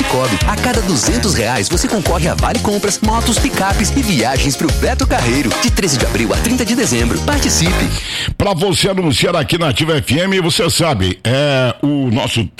Cicobi. A cada R$200 você concorre a vale compras, motos, picapes e viagens pro Beto Carreiro. De 13 de abril a 30 de dezembro. Participe. Para você anunciar aqui na Ativa FM, você sabe, é o nosso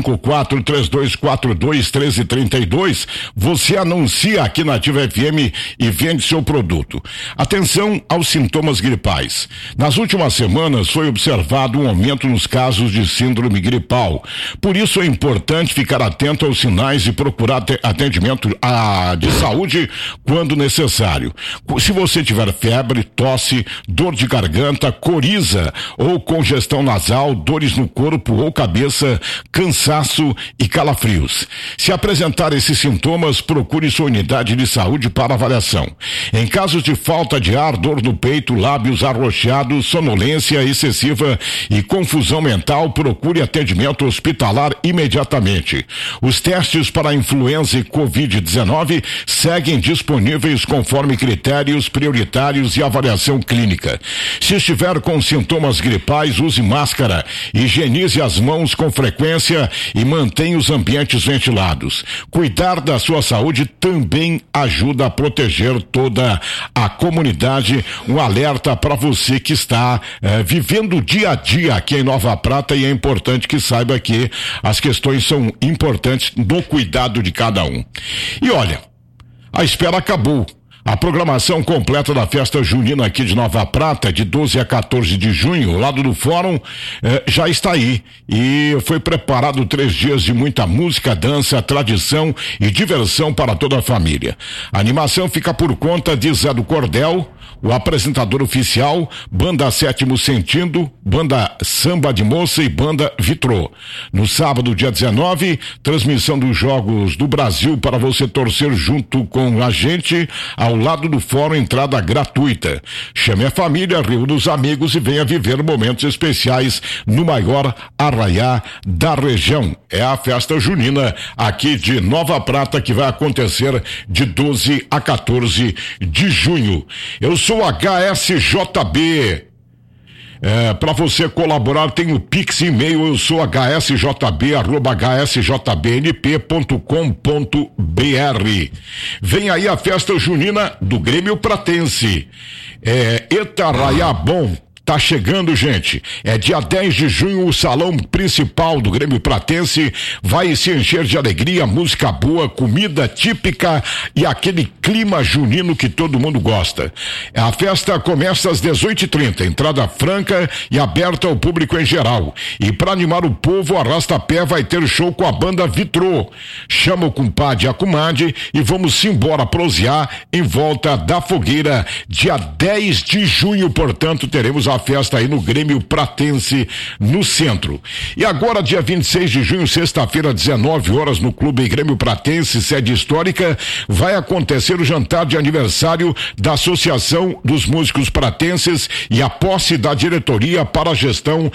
5432421332. Você anuncia aqui na Ativa FM e vende seu produto. Atenção aos sintomas gripais. Nas últimas semanas foi observado um aumento nos casos de síndrome gripal. Por isso é importante ficar atento aos sinais e procurar atendimento de saúde quando necessário. Se você tiver febre, tosse, dor de garganta, coriza ou congestão nasal, dores no corpo ou cabeça, cansaço e calafrios. Se apresentar esses sintomas, procure sua unidade de saúde para avaliação. Em casos de falta de ar, dor no peito, lábios arroxeados, sonolência excessiva e confusão mental, procure atendimento hospitalar imediatamente. Os testes para a influenza e Covid-19 seguem disponíveis conforme critérios prioritários e avaliação clínica. Se estiver com sintomas gripais, use máscara, higienize as mãos com frequência e mantenha os ambientes ventilados. Cuidar da sua saúde também ajuda a proteger toda a comunidade. Um alerta para você que está vivendo o dia a dia aqui em Nova Prata, e é importante que saiba que as questões são importantes no cuidado de cada um. E olha, a espera acabou. A programação completa da festa junina aqui de Nova Prata, de 12 a 14 de junho, ao lado do Fórum, já está aí. E foi preparado 3 dias de muita música, dança, tradição e diversão para toda a família. A animação fica por conta de Zé do Cordel, o apresentador oficial, Banda Sétimo Sentido, Banda Samba de Moça e Banda Vitrô. No sábado, dia 19, transmissão dos Jogos do Brasil para você torcer junto com a gente, ao lado do Fórum, entrada gratuita. Chame a família, reúna os amigos e venha viver momentos especiais no maior arraiá da região. É a festa junina aqui de Nova Prata, que vai acontecer de 12 a 14 de junho. Eu sou HSJB. Para você colaborar, tem o Pix e-mail, eu sou hsjb@hsjbnp.com.br. Vem aí a festa junina do Grêmio Pratense. Eita, arraiá bom. Tá chegando, gente. É dia 10 de junho, o salão principal do Grêmio Pratense vai se encher de alegria, música boa, comida típica e aquele clima junino que todo mundo gosta. A festa começa às 18h30, entrada franca e aberta ao público em geral. E para animar o povo, Arrasta-Pé vai ter show com a banda Vitrô. Chama o compadre e a comadre e vamos embora prosear em volta da fogueira. Dia 10 de junho, portanto, teremos a festa aí no Grêmio Pratense, no centro. E agora, dia 26 de junho, sexta-feira, 19 horas, no Clube Grêmio Pratense, sede histórica, vai acontecer o jantar de aniversário da Associação dos Músicos Pratenses e a posse da diretoria para a gestão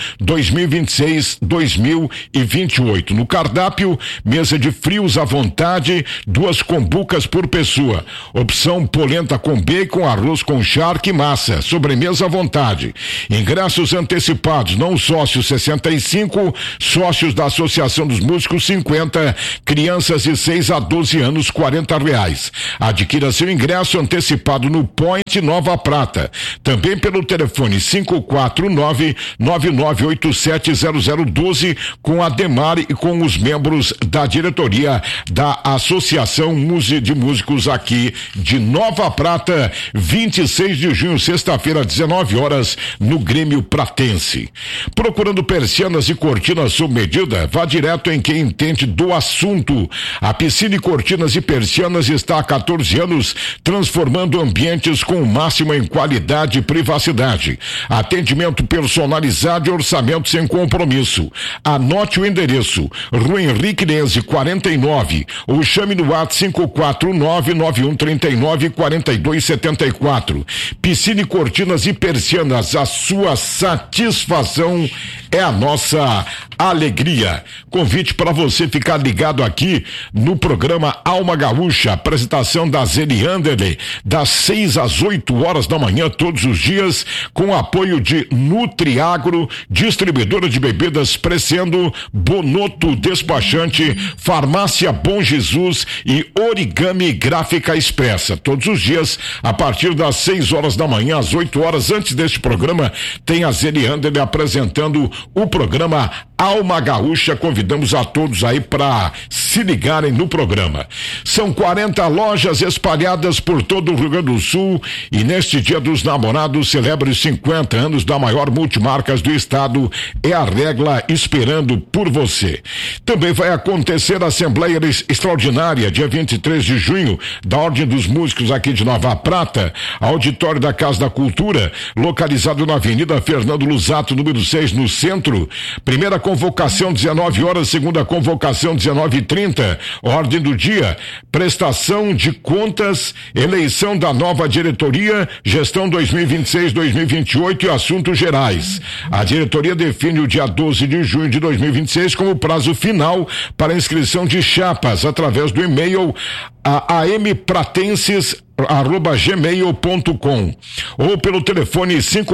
2026-2028. No cardápio, mesa de frios à vontade, 2 kombucas por pessoa. Opção polenta com bacon, arroz com charque e massa. Sobremesa à vontade. Ingressos antecipados, não sócios 65, sócios da Associação dos Músicos 50, crianças de 6 a 12 anos R$40. Adquira seu ingresso antecipado no Point Nova Prata. Também pelo telefone 549-9987-0012 com a Demar e com os membros da diretoria da Associação de Músicos aqui de Nova Prata, 26 de junho, sexta-feira, 19 horas, no Grêmio Pratense. Procurando persianas e cortinas sob medida, vá direto em quem entende do assunto. A Piscina e Cortinas e Persianas está há 14 anos transformando ambientes com o máximo em qualidade e privacidade. Atendimento personalizado e orçamento sem compromisso. Anote o endereço: Rua Henrique Lenze, 49, ou chame no WhatsApp 549-9139-4274. Piscina e Cortinas e Persianas, a sua satisfação é a nossa alegria. Convite para você ficar ligado aqui no programa Alma Gaúcha, apresentação da Zeli Anderle, das 6 às 8 horas da manhã, todos os dias, com apoio de Nutriagro, distribuidora de bebidas Crescendo, Bonoto Despachante, Farmácia Bom Jesus e Origami Gráfica Expressa. Todos os dias, a partir das 6 horas da manhã, às 8 horas, antes deste programa, tem a Zeli Anderle apresentando o programa Alma Gaúcha. Convidamos a todos aí para se ligarem no programa. São 40 lojas espalhadas por todo o Rio Grande do Sul e neste Dia dos Namorados celebra os 50 anos da maior multimarcas do estado. É a Regla esperando por você. Também vai acontecer a Assembleia Extraordinária, dia 23 de junho, da Ordem dos Músicos aqui de Nova Prata, auditório da Casa da Cultura, localizado na Avenida Fernando Luzato, número 6, no centro. Primeira convocação 19 horas, segunda convocação 19h30. Ordem do dia: prestação de contas, eleição da nova diretoria, gestão 2026-2028 e assuntos gerais. A diretoria define o dia 12 de junho de 2026 como prazo final para inscrição de chapas através do e-mail ampratenses@gmail.com ou pelo telefone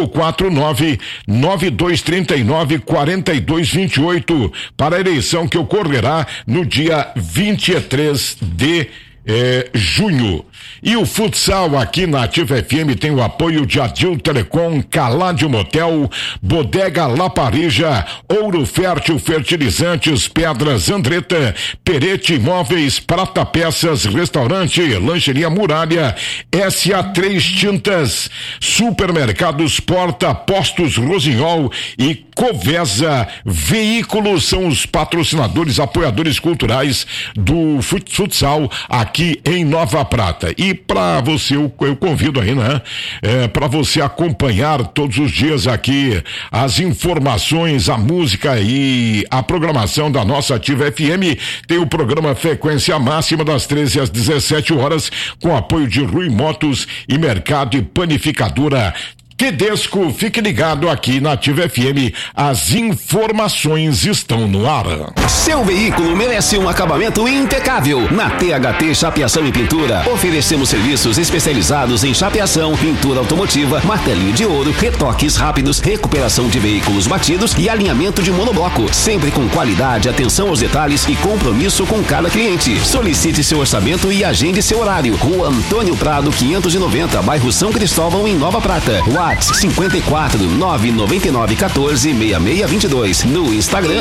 549-9239-4228 para a eleição que ocorrerá no dia 23 de junho. E o futsal aqui na Ativa FM tem o apoio de Adil Telecom, Caládio Motel, Bodega La Parija, Ouro Fértil Fertilizantes, Pedras Andretta, Perete Imóveis, Prata Peças, Restaurante, Lancheria Muralha, SA3 Tintas, Supermercados Porta, Postos Rosinhol e Covesa Veículos são os patrocinadores, apoiadores culturais do futsal aqui em Nova Prata. E para você, eu convido aí, né? Para você acompanhar todos os dias aqui as informações, a música e a programação da nossa Ativa FM. Tem o programa Frequência Máxima das 13 às 17 horas, com apoio de Rui Motos e Mercado e Panificadora Tedesco. Fique ligado aqui na Ativa FM, as informações estão no ar. Seu veículo merece um acabamento impecável. Na THT Chapeação e Pintura, oferecemos serviços especializados em chapeação, pintura automotiva, martelinho de ouro, retoques rápidos, recuperação de veículos batidos e alinhamento de monobloco, sempre com qualidade, atenção aos detalhes e compromisso com cada cliente. Solicite seu orçamento e agende seu horário. Rua Antônio Prado, 590, bairro São Cristóvão, em Nova Prata. WhatsApp 54 999 14 6622. No Instagram,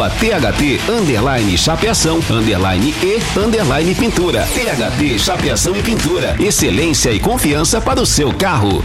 @THT_chapeação _e_ pintura. THT Chapeação e Pintura. Excelência e confiança para o seu carro.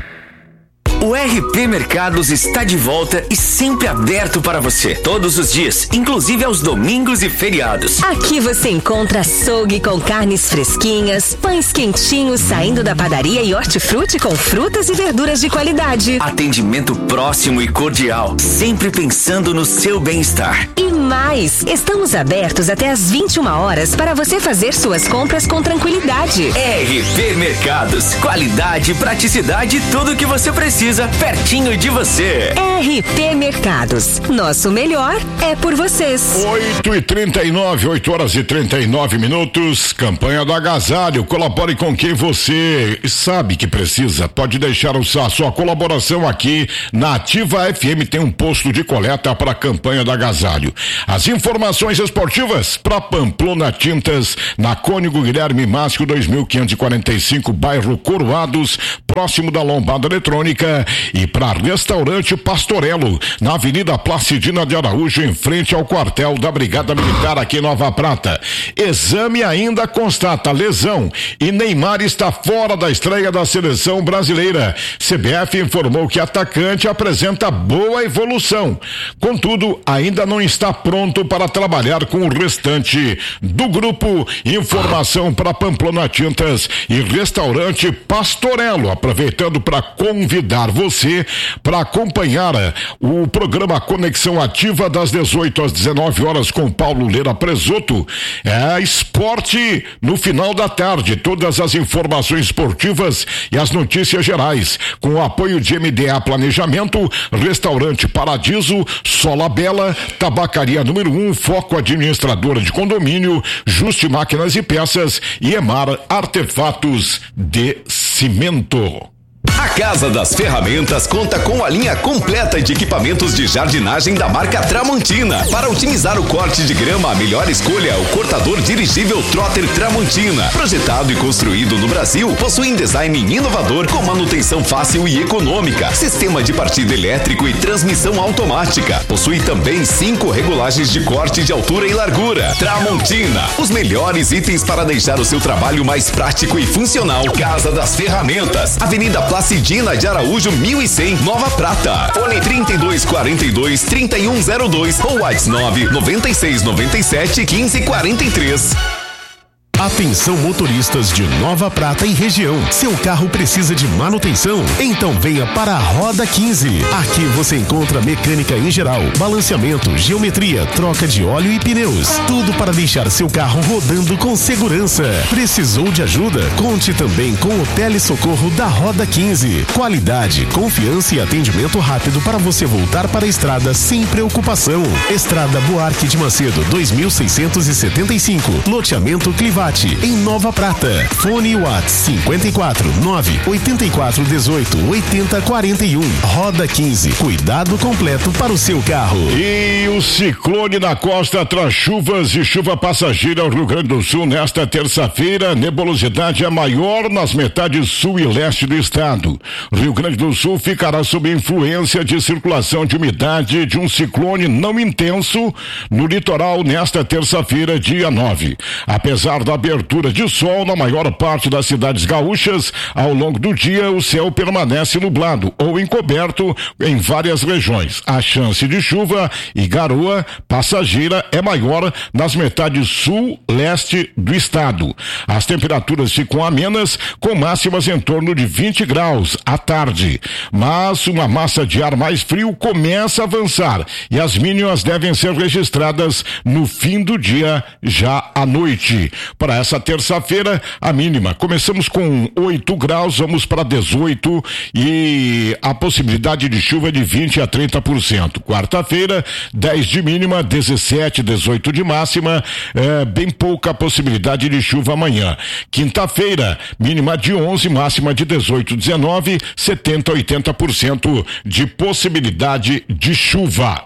O RP Mercados está de volta e sempre aberto para você, todos os dias, inclusive aos domingos e feriados. Aqui você encontra açougue com carnes fresquinhas, pães quentinhos saindo da padaria e hortifruti com frutas e verduras de qualidade. Atendimento próximo e cordial, sempre pensando no seu bem-estar. E mais, estamos abertos até às 21 horas para você fazer suas compras com tranquilidade. RP Mercados, qualidade, praticidade, tudo o que você precisa pertinho de você. RP Mercados, nosso melhor é por vocês. 8h39, 8 horas e 39 minutos. Campanha do Agasalho. Colabore com quem você sabe que precisa. Pode deixar a sua colaboração aqui na Ativa FM. Tem um posto de coleta para a campanha do Agasalho. As informações esportivas para Pamplona Tintas, na Cônigo Guilherme Máscio 2545, bairro Coroados, próximo da Lombada Eletrônica, e para Restaurante Pastorello, na Avenida Placidina de Araújo, em frente ao quartel da Brigada Militar aqui em Nova Prata. Exame ainda constata lesão e Neymar está fora da estreia da seleção brasileira. CBF informou que atacante apresenta boa evolução, contudo ainda não está pronto para trabalhar com o restante do grupo. Informação para Pamplona Tintas e Restaurante Pastorello, aproveitando para convidar convidar você para acompanhar o programa Conexão Ativa das 18 às 19 horas com Paulo Leira Presoto. É esporte no final da tarde, todas as informações esportivas e as notícias gerais, com o apoio de MDA Planejamento, Restaurante Paradiso, Sola Bela, Tabacaria número 1, Foco Administradora de Condomínio, Juste Máquinas e Peças e Emar Artefatos de Cimento. A Casa das Ferramentas conta com a linha completa de equipamentos de jardinagem da marca Tramontina. Para otimizar o corte de grama, a melhor escolha é o cortador dirigível Trotter Tramontina. Projetado e construído no Brasil, possui um design inovador com manutenção fácil e econômica, sistema de partida elétrico e transmissão automática. Possui também 5 regulagens de corte de altura e largura. Tramontina, os melhores itens para deixar o seu trabalho mais prático e funcional. Casa das Ferramentas, Avenida Placidina de Araújo 1100, Nova Prata. Fone 3242-3102 ou WhatsApp 99697-1543. Atenção motoristas de Nova Prata e região. Seu carro precisa de manutenção? Então venha para a Roda 15. Aqui você encontra mecânica em geral, balanceamento, geometria, troca de óleo e pneus. Tudo para deixar seu carro rodando com segurança. Precisou de ajuda? Conte também com o Telesocorro da Roda 15. Qualidade, confiança e atendimento rápido para você voltar para a estrada sem preocupação. Estrada Buarque de Macedo, 2675. Loteamento Clivate, em Nova Prata. Fone WhatsApp 54 984 18 80 41. Roda 15. Cuidado completo para o seu carro. E o ciclone na costa traz chuvas e chuva passageira ao Rio Grande do Sul nesta terça-feira. Nebulosidade é maior nas metades sul e leste do estado. Rio Grande do Sul ficará sob influência de circulação de umidade de um ciclone não intenso no litoral nesta terça-feira, dia 9. Apesar da abertura de sol na maior parte das cidades gaúchas, ao longo do dia o céu permanece nublado ou encoberto em várias regiões. A chance de chuva e garoa passageira é maior nas metades sul-leste do estado. As temperaturas ficam amenas, com máximas em torno de 20 graus à tarde. Mas uma massa de ar mais frio começa a avançar e as mínimas devem ser registradas no fim do dia, já à noite. Para essa terça-feira, a mínima, começamos com 8 graus, vamos para 18 e a possibilidade de chuva de 20 a 30%. Quarta-feira, 10 de mínima, 17, 18 de máxima, bem pouca possibilidade de chuva amanhã. Quinta-feira, mínima de 11, máxima de 18, 19, 70, 80% de possibilidade de chuva.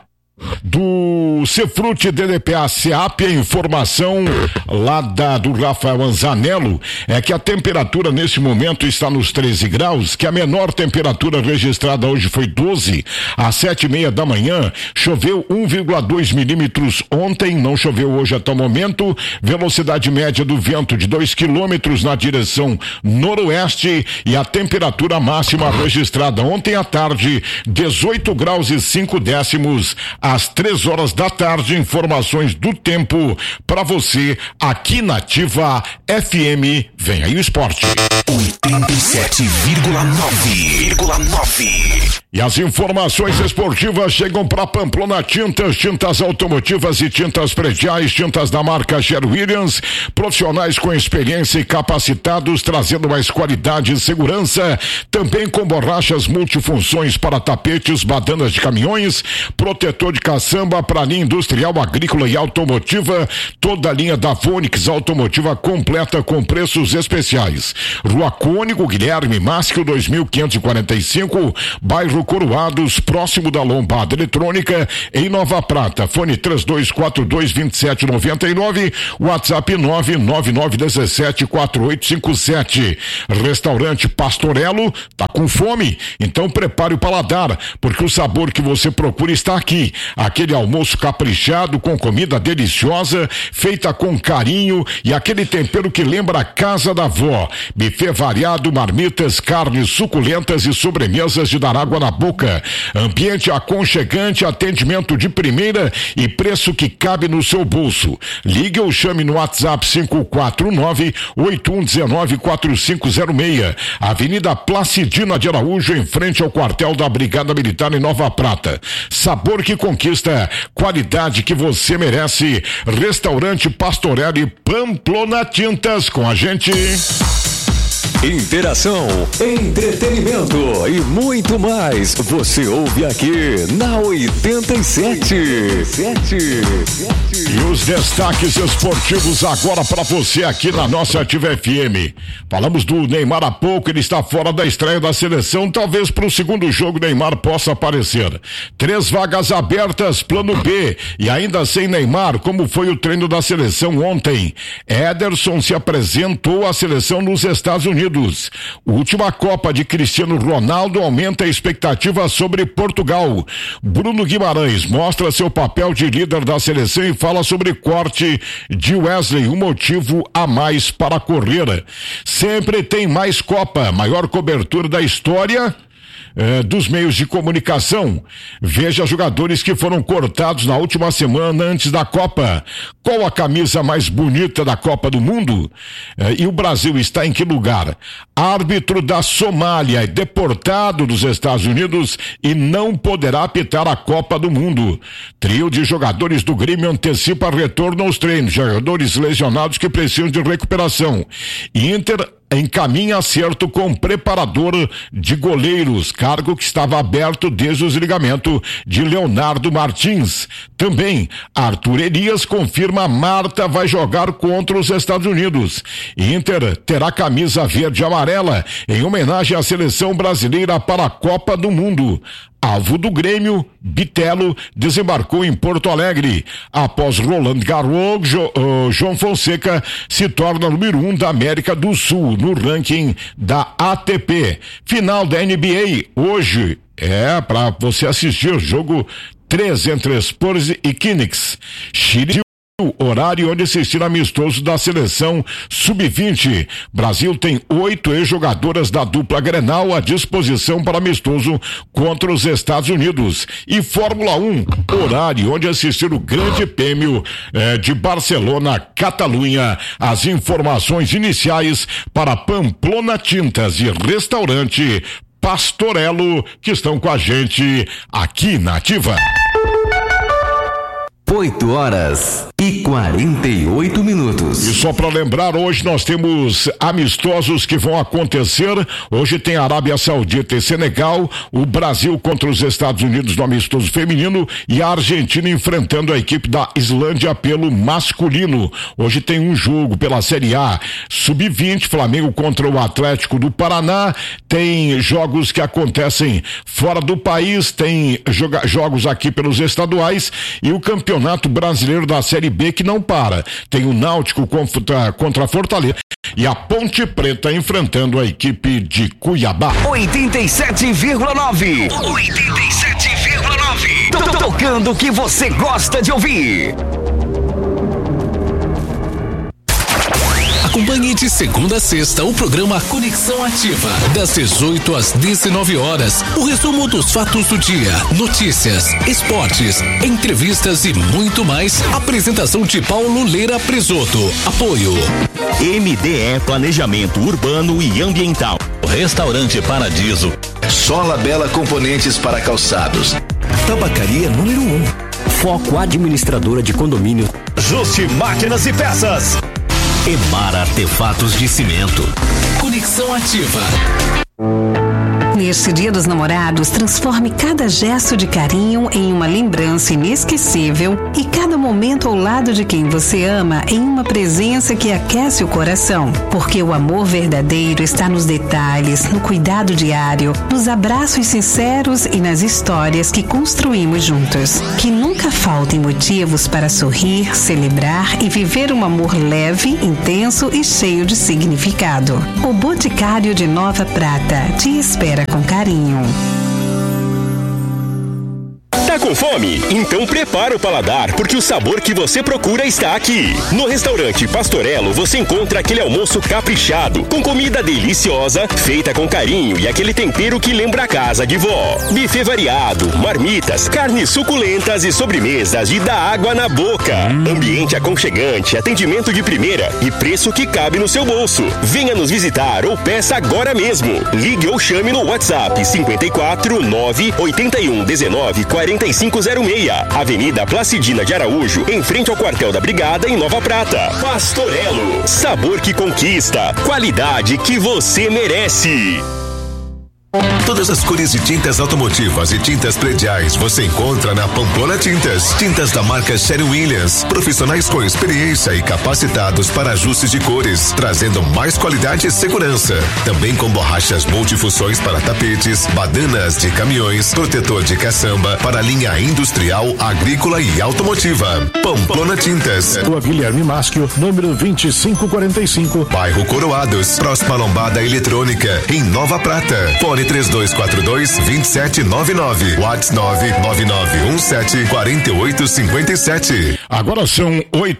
Do Cefrute DDPA SEAP, a informação lá do Rafael Anzanello é que a temperatura nesse momento está nos 13 graus, que a menor temperatura registrada hoje foi 12, às 7:30 da manhã, choveu 1,2 milímetros ontem, não choveu hoje até o momento, velocidade média do vento de 2 quilômetros na direção noroeste e a temperatura máxima registrada ontem à tarde, 18 graus e 5 décimos, às 3 horas da tarde. Informações do tempo para você aqui na Ativa FM. Vem aí o esporte. 87,9. E as informações esportivas chegam para Pamplona Tintas, tintas automotivas e tintas prediais, tintas da marca Sherwin-Williams, profissionais com experiência e capacitados, trazendo mais qualidade e segurança, também com borrachas multifunções para tapetes, badanas de caminhões, protetor de caçamba para linha industrial, agrícola e automotiva, toda a linha da Fônix automotiva completa com preços especiais. Rua Cônigo Guilherme Masquio 2545, bairro Coroados, próximo da Lombada Eletrônica, em Nova Prata. Fone 3242-2799, WhatsApp 999174857. Restaurante Pastorello, tá com fome? Então prepare o paladar, porque o sabor que você procura está aqui. Aquele almoço caprichado, com comida deliciosa, feita com carinho e aquele tempero que lembra a casa Casa da Vó. Buffet variado, marmitas, carnes suculentas e sobremesas de dar água na boca. Ambiente aconchegante, atendimento de primeira e preço que cabe no seu bolso. Ligue ou chame no WhatsApp 549-8119-4506. Avenida Placidina de Araújo, em frente ao quartel da Brigada Militar em Nova Prata. Sabor que conquista, qualidade que você merece. Restaurante Pastorelli Pamplona Tintas, com a gente. Interação, entretenimento e muito mais. Você ouve aqui na 87. E os destaques esportivos agora para você aqui na nossa Ativa FM. Falamos do Neymar há pouco, ele está fora da estreia da seleção, talvez para o segundo jogo Neymar possa aparecer. 3 vagas abertas, plano B, e ainda sem Neymar, como foi o treino da seleção ontem. Ederson se apresentou à seleção nos Estados Unidos. Última Copa de Cristiano Ronaldo aumenta a expectativa sobre Portugal. Bruno Guimarães mostra seu papel de líder da seleção e fala sobre corte de Wesley, um motivo a mais para correr. Sempre tem mais Copa, maior cobertura da história dos meios de comunicação. Veja jogadores que foram cortados na última semana antes da Copa. Qual a camisa mais bonita da Copa do Mundo? E o Brasil está em que lugar? Árbitro da Somália é deportado dos Estados Unidos e não poderá apitar a Copa do Mundo. Trio de jogadores do Grêmio antecipa retorno aos treinos. Jogadores lesionados que precisam de recuperação. Inter encaminha acerto com preparador de goleiros, cargo que estava aberto desde o desligamento de Leonardo Martins. Também, Arthur Elias confirma Marta vai jogar contra os Estados Unidos. Inter terá camisa verde e amarela em homenagem à seleção brasileira para a Copa do Mundo. Alvo do Grêmio, Bitelo, desembarcou em Porto Alegre. Após Roland Garros, João Fonseca se torna número 1 da América do Sul no ranking da ATP. Final da NBA hoje para você assistir jogo 3 entre Spurs e Knicks. Chile, horário onde assistir amistoso da seleção Sub-20. Brasil tem 8 ex-jogadoras da dupla Grenal à disposição para amistoso contra os Estados Unidos. E Fórmula 1, horário onde assistir o Grande Prêmio de Barcelona, Catalunha. As informações iniciais para Pamplona Tintas e Restaurante Pastorello, que estão com a gente aqui na Ativa. 8h48. E só para lembrar, hoje nós temos amistosos que vão acontecer. Hoje tem Arábia Saudita e Senegal, o Brasil contra os Estados Unidos no amistoso feminino e a Argentina enfrentando a equipe da Islândia pelo masculino. Hoje tem um jogo pela Série A Sub-20, Flamengo contra o Atlético do Paraná. Tem jogos que acontecem fora do país, tem jogos aqui pelos estaduais e o Campeonato Brasileiro da Série B que não para. Tem o Náutico contra a Fortaleza e a Ponte Preta enfrentando a equipe de Cuiabá. 87,9. 87,9. Tocando o que você gosta de ouvir. Acompanhe de segunda a sexta o programa Conexão Ativa, das 18 às 19 horas. O resumo dos fatos do dia, notícias, esportes, entrevistas e muito mais. Apresentação de Paulo Leira Presoto. Apoio MDE Planejamento Urbano e Ambiental. Restaurante Paradiso. Sola Bela Componentes para Calçados. Tabacaria número 1. Foco Administradora de Condomínio. Justi Máquinas e Peças. Emara Artefatos de Cimento. Conexão Ativa. Neste Dia dos Namorados, transforme cada gesto de carinho em uma lembrança inesquecível e cada momento ao lado de quem você ama em uma presença que aquece o coração. Porque o amor verdadeiro está nos detalhes, no cuidado diário, nos abraços sinceros e nas histórias que construímos juntos. Que nunca faltem motivos para sorrir, celebrar e viver um amor leve, intenso e cheio de significado. O Boticário de Nova Prata te espera com carinho. Tá com fome? Então prepara o paladar, porque o sabor que você procura está aqui. No restaurante Pastorello você encontra aquele almoço caprichado, com comida deliciosa, feita com carinho e aquele tempero que lembra a casa de vó. Buffet variado, marmitas, carnes suculentas e sobremesas de dar água na boca. Ambiente aconchegante, atendimento de primeira e preço que cabe no seu bolso. Venha nos visitar ou peça agora mesmo. Ligue ou chame no WhatsApp 54 981 19 4506. Avenida Placidina de Araújo, em frente ao quartel da Brigada, em Nova Prata. Pastorello, sabor que conquista, qualidade que você merece. Todas as cores de tintas automotivas e tintas prediais você encontra na Pamplona Tintas. Tintas da marca Sherwin-Williams. Profissionais com experiência e capacitados para ajustes de cores, trazendo mais qualidade e segurança. Também com borrachas multifunções para tapetes, badanas de caminhões, protetor de caçamba para linha industrial, agrícola e automotiva. Pamplona Tintas. Rua Guilherme Maschio, número 2545. Bairro Coroados, próxima lombada eletrônica, em Nova Prata. Fone 3242-2799. WhatsApp 999174857. Agora são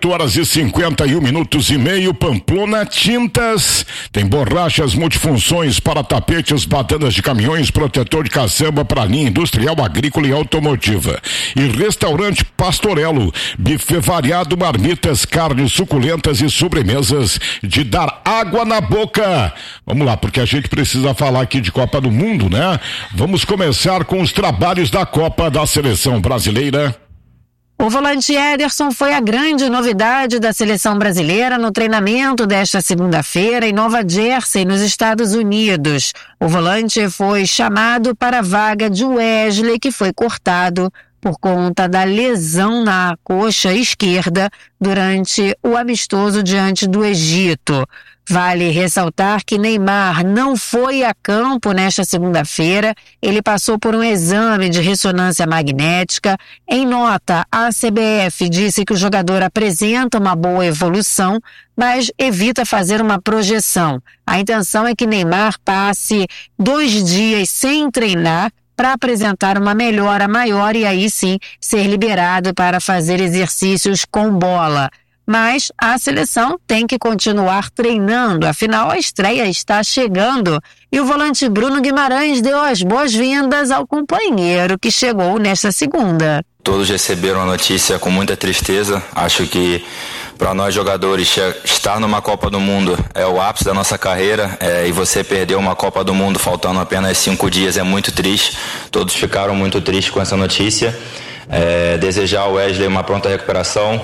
8h51 Pamplona Tintas. Tem borrachas multifunções para tapetes, badanas de caminhões, protetor de caçamba para linha industrial, agrícola e automotiva. E restaurante Pastorello, buffet variado, marmitas, carnes suculentas e sobremesas de dar água na boca. Vamos lá, porque a gente precisa falar aqui de Copa do Mundo, né? Vamos começar com os trabalhos da Copa da Seleção Brasileira. O volante Ederson foi a grande novidade da seleção brasileira no treinamento desta segunda-feira em Nova Jersey, nos Estados Unidos. O volante foi chamado para a vaga de Wesley, que foi cortado por conta da lesão na coxa esquerda durante o amistoso diante do Egito. Vale ressaltar que Neymar não foi a campo nesta segunda-feira. Ele passou por um exame de ressonância magnética. Em nota, a CBF disse que o jogador apresenta uma boa evolução, mas evita fazer uma projeção. A intenção é que Neymar passe 2 dias sem treinar para apresentar uma melhora maior e aí sim ser liberado para fazer exercícios com bola. Mas a seleção tem que continuar treinando, afinal a estreia está chegando e o volante Bruno Guimarães deu as boas-vindas ao companheiro que chegou nesta segunda. Todos receberam a notícia com muita tristeza. Acho que para nós jogadores estar numa Copa do Mundo é o ápice da nossa carreira, e você perder uma Copa do Mundo faltando apenas 5 dias é muito triste. Todos ficaram muito tristes com essa notícia. Desejar ao Wesley uma pronta recuperação.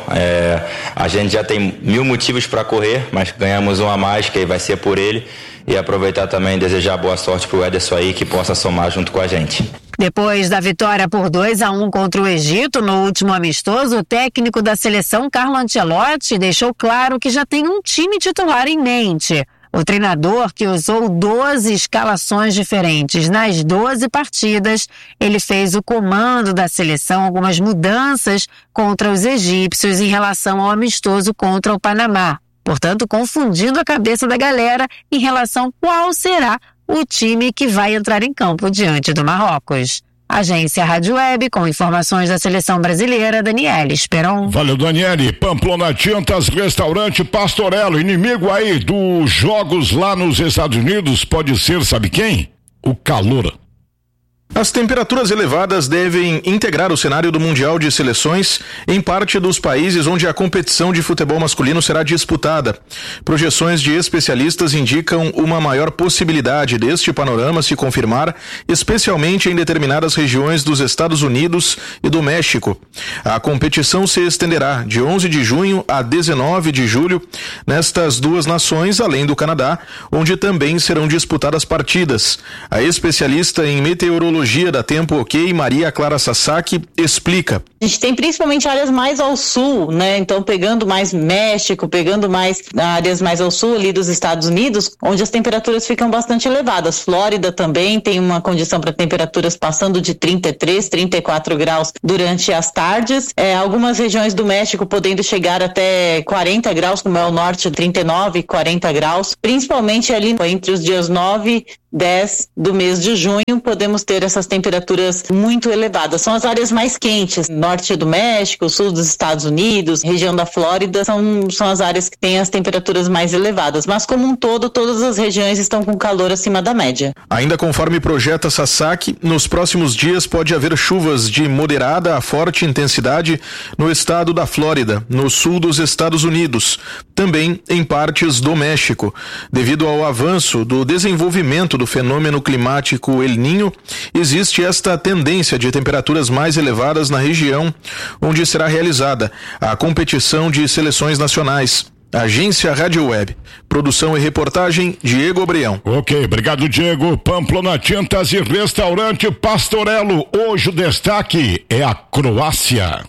A gente já tem 1000 motivos para correr, mas ganhamos um a mais, que vai ser por ele, e aproveitar também e desejar boa sorte pro Ederson aí, que possa somar junto com a gente. Depois da vitória por 2-1 contra o Egito no último amistoso, o técnico da seleção, Carlo Ancelotti, deixou claro que já tem um time titular em mente. O treinador, que usou 12 escalações diferentes nas 12 partidas, ele fez o comando da seleção, algumas mudanças contra os egípcios em relação ao amistoso contra o Panamá. Portanto, confundindo a cabeça da galera em relação a qual será o time que vai entrar em campo diante do Marrocos. Agência Rádio Web, com informações da seleção brasileira, Daniele Esperon. Valeu, Daniele. Pamplona Tintas, restaurante Pastorello. Inimigo aí dos jogos lá nos Estados Unidos pode ser, sabe quem? O calor. As temperaturas elevadas devem integrar o cenário do Mundial de Seleções em parte dos países onde a competição de futebol masculino será disputada. Projeções de especialistas indicam uma maior possibilidade deste panorama se confirmar, especialmente em determinadas regiões dos Estados Unidos e do México. A competição se estenderá de 11 de junho a 19 de julho nestas duas nações, além do Canadá, onde também serão disputadas partidas. A especialista em meteorologia da Tempo OK, Maria Clara Sasaki, explica. A gente tem principalmente áreas mais ao sul, né? Então pegando mais México, pegando mais áreas mais ao sul ali dos Estados Unidos, onde as temperaturas ficam bastante elevadas. Flórida também tem uma condição para temperaturas passando de 33, 34 graus durante as tardes. Algumas regiões do México podendo chegar até 40 graus, como é o norte, 39, 40 graus, principalmente ali entre os dias 9 10 do mês de junho, podemos ter essas temperaturas muito elevadas. São as áreas mais quentes, norte do México, sul dos Estados Unidos, região da Flórida, são as áreas que têm as temperaturas mais elevadas. Mas como um todo, todas as regiões estão com calor acima da média. Ainda conforme projeta Sasaki, nos próximos dias pode haver chuvas de moderada a forte intensidade no estado da Flórida, no sul dos Estados Unidos, também em partes do México. Devido ao avanço do desenvolvimento do fenômeno climático El Niño, existe esta tendência de temperaturas mais elevadas na região onde será realizada a competição de seleções nacionais. Agência Rádio Web. Produção e reportagem, Diego Obreão. Ok, obrigado, Diego. Pamplona Tintas e Restaurante Pastorello. Hoje o destaque é a Croácia.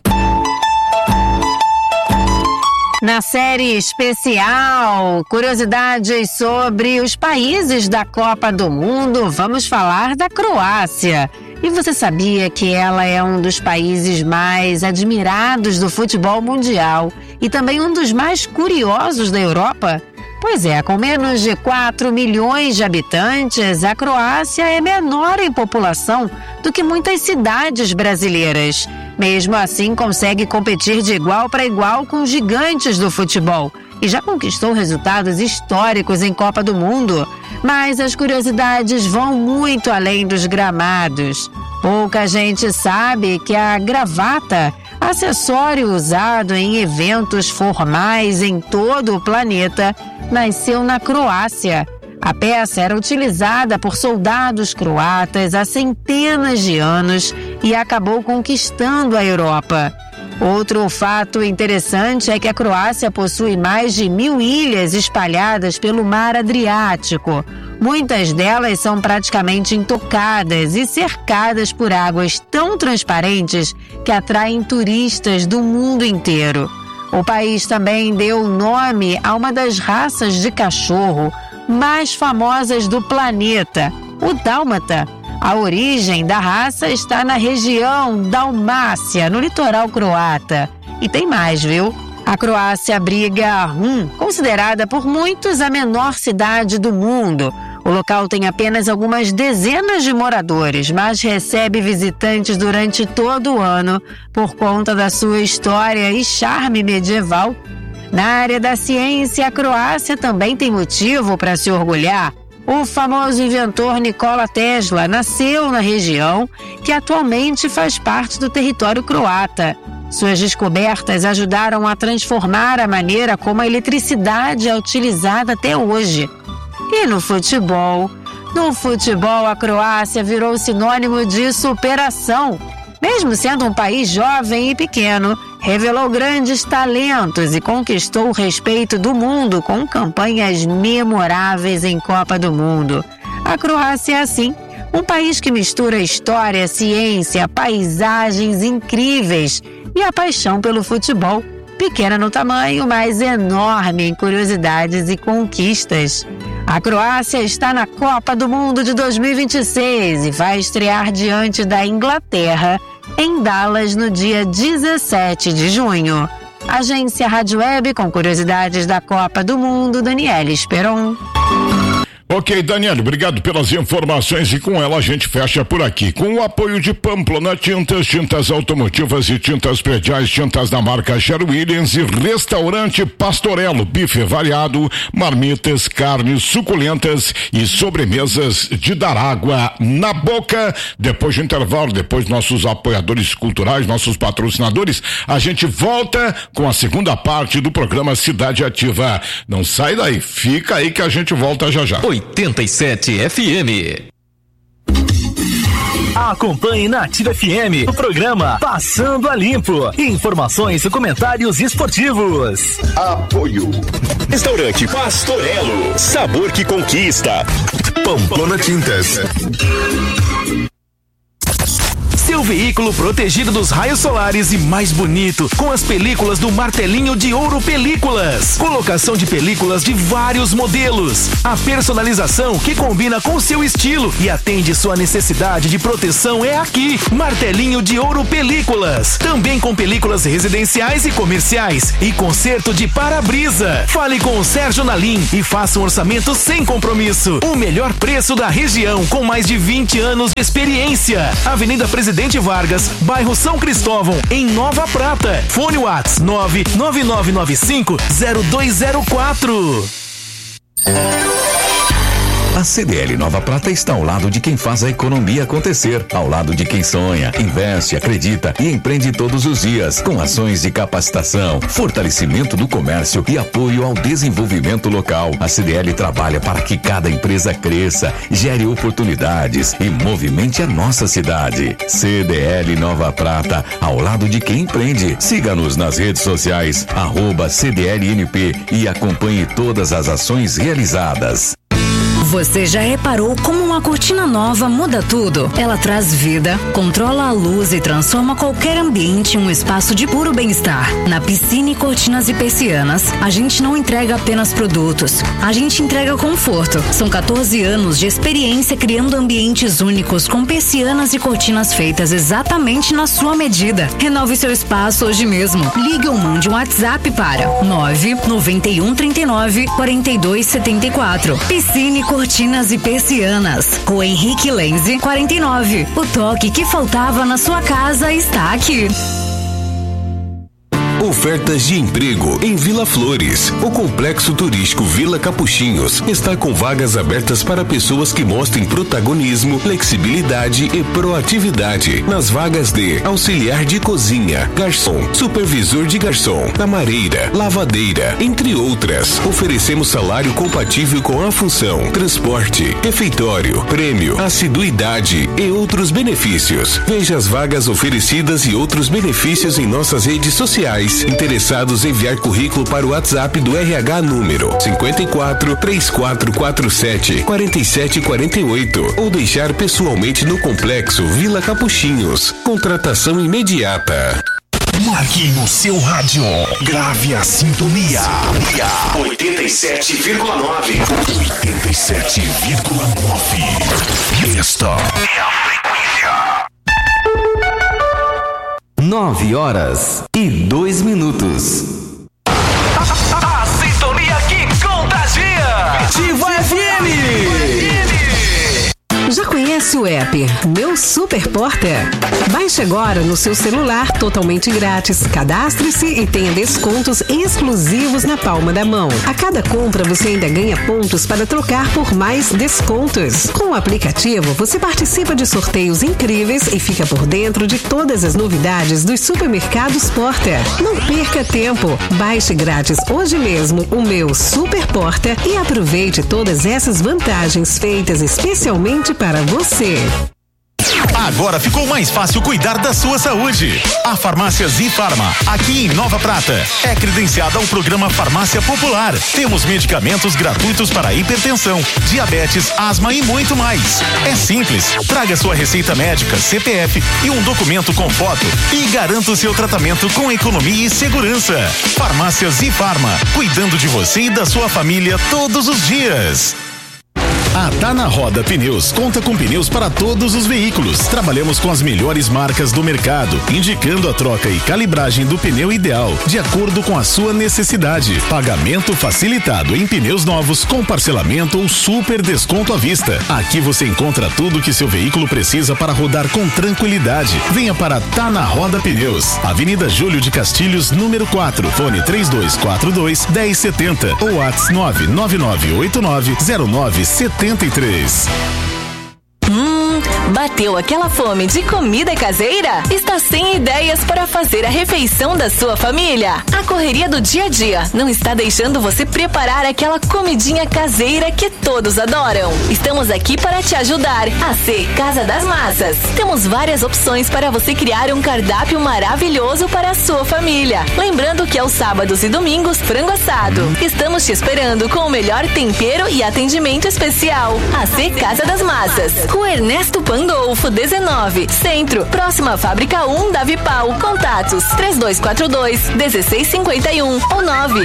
Na série especial, curiosidades sobre os países da Copa do Mundo, vamos falar da Croácia. E você sabia que ela é um dos países mais admirados do futebol mundial e também um dos mais curiosos da Europa? Pois é, com menos de 4 milhões de habitantes, a Croácia é menor em população do que muitas cidades brasileiras. Mesmo assim, consegue competir de igual para igual com os gigantes do futebol e já conquistou resultados históricos em Copa do Mundo. Mas as curiosidades vão muito além dos gramados. Pouca gente sabe que a gravata, acessório usado em eventos formais em todo o planeta, nasceu na Croácia. A peça era utilizada por soldados croatas há centenas de anos e acabou conquistando a Europa. Outro fato interessante é que a Croácia possui mais de 1.000 ilhas espalhadas pelo mar Adriático. Muitas delas são praticamente intocadas e cercadas por águas tão transparentes que atraem turistas do mundo inteiro. O país também deu nome a uma das raças de cachorro mais famosas do planeta, o dálmata. A origem da raça está na região Dalmácia, no litoral croata. E tem mais, viu? A Croácia abriga Rum, considerada por muitos a menor cidade do mundo. O local tem apenas algumas dezenas de moradores, mas recebe visitantes durante todo o ano por conta da sua história e charme medieval. Na área da ciência, a Croácia também tem motivo para se orgulhar. O famoso inventor Nikola Tesla nasceu na região, que atualmente faz parte do território croata. Suas descobertas ajudaram a transformar a maneira como a eletricidade é utilizada até hoje. E no futebol? No futebol, a Croácia virou sinônimo de superação. Mesmo sendo um país jovem e pequeno, revelou grandes talentos e conquistou o respeito do mundo com campanhas memoráveis em Copa do Mundo. A Croácia é assim, um país que mistura história, ciência, paisagens incríveis e a paixão pelo futebol, pequena no tamanho, mas enorme em curiosidades e conquistas. A Croácia está na Copa do Mundo de 2026 e vai estrear diante da Inglaterra em Dallas no dia 17 de junho. Agência Rádio Web com curiosidades da Copa do Mundo, Daniela Esperon. Ok, Daniela, obrigado pelas informações e com ela a gente fecha por aqui. Com o apoio de Pamplona Tintas, tintas automotivas e tintas prediais, tintas da marca Sherwin Williams e Restaurante Pastorello, bife variado, marmitas, carnes suculentas e sobremesas de dar água na boca. Depois do intervalo, depois nossos apoiadores culturais, nossos patrocinadores, a gente volta com a segunda parte do programa Cidade Ativa. Não sai daí, fica aí que a gente volta já já. 87 FM. Acompanhe na Ativa FM o programa Passando a Limpo. Informações e comentários esportivos. Apoio. Restaurante Pastorello. Sabor que conquista. Pamplona Tintas. Seu seu veículo protegido dos raios solares e mais bonito com as películas do Martelinho de Ouro Películas. Colocação de películas de vários modelos. A personalização que combina com seu estilo e atende sua necessidade de proteção é aqui. Martelinho de Ouro Películas. Também com películas residenciais e comerciais e conserto de para-brisa. Fale com o Sérgio Nalim e faça um orçamento sem compromisso. O melhor preço da região com mais de 20 anos de experiência. Avenida Presidente Vargas, bairro São Cristóvão, em Nova Prata. Fone WhatsApp 99995-0204. A CDL Nova Prata está ao lado de quem faz a economia acontecer, ao lado de quem sonha, investe, acredita e empreende todos os dias, com ações de capacitação, fortalecimento do comércio e apoio ao desenvolvimento local. A CDL trabalha para que cada empresa cresça, gere oportunidades e movimente a nossa cidade. CDL Nova Prata, ao lado de quem empreende. Siga-nos nas redes sociais, @CDLNP e acompanhe todas as ações realizadas. Você já reparou como uma cortina nova muda tudo? Ela traz vida, controla a luz e transforma qualquer ambiente em um espaço de puro bem-estar. Na Piscine Cortinas e Persianas, a gente não entrega apenas produtos, a gente entrega conforto. São 14 anos de experiência criando ambientes únicos com persianas e cortinas feitas exatamente na sua medida. Renove seu espaço hoje mesmo. Ligue ou mande um WhatsApp para 99139-4274. Piscine Cortinas e Persianas, Rua Henrique Lenze, 49. O toque que faltava na sua casa está aqui. Ofertas de emprego em Vila Flores. O Complexo Turístico Vila Capuchinhos está com vagas abertas para pessoas que mostrem protagonismo, flexibilidade e proatividade. Nas vagas de auxiliar de cozinha, garçom, supervisor de garçom, camareira, lavadeira, entre outras. Oferecemos salário compatível com a função, transporte, refeitório, prêmio, assiduidade e outros benefícios. Veja as vagas oferecidas e outros benefícios em nossas redes sociais. Interessados em enviar currículo para o WhatsApp do RH número 54 3447 4748 ou deixar pessoalmente no Complexo Vila Capuchinhos. Contratação imediata. Marque no seu rádio. Grave a sintonia. 87,9. 87,9. Esta é a frequência. 9h02. A sintonia que contagia. Ativa FM. Já conhece o app Meu Super Porta? Baixe agora no seu celular totalmente grátis. Cadastre-se e tenha descontos exclusivos na palma da mão. A cada compra você ainda ganha pontos para trocar por mais descontos. Com o aplicativo você participa de sorteios incríveis e fica por dentro de todas as novidades dos supermercados Porta. Não perca tempo. Baixe grátis hoje mesmo o Meu Super Porta e aproveite todas essas vantagens feitas especialmente para você. Agora ficou mais fácil cuidar da sua saúde. A Farmácia Zifarma, aqui em Nova Prata, é credenciada ao programa Farmácia Popular. Temos medicamentos gratuitos para hipertensão, diabetes, asma e muito mais. É simples. Traga sua receita médica, CPF e um documento com foto e garanta o seu tratamento com economia e segurança. Farmácia Zifarma, cuidando de você e da sua família todos os dias. A Tá na Roda Pneus conta com pneus para todos os veículos. Trabalhamos com as melhores marcas do mercado, indicando a troca e calibragem do pneu ideal, de acordo com a sua necessidade. Pagamento facilitado em pneus novos, com parcelamento ou super desconto à vista. Aqui você encontra tudo que seu veículo precisa para rodar com tranquilidade. Venha para Tá na Roda Pneus, Avenida Júlio de Castilhos, número 4, fone 3242-1070 ou WhatsApp 999890973. Bateu aquela fome de comida caseira? Está sem ideias para fazer a refeição da sua família? A correria do dia a dia não está deixando você preparar aquela comidinha caseira que todos adoram. Estamos aqui para te ajudar. A C Casa das Massas. Temos várias opções para você criar um cardápio maravilhoso para a sua família. Lembrando que aos sábados e domingos, frango assado. Estamos te esperando com o melhor tempero e atendimento especial. A C Casa das Massas. Rua Ernesto Pan Landolfo 19, Centro, próxima à Fábrica 1 da Vipal. Contatos 3242-1651 ou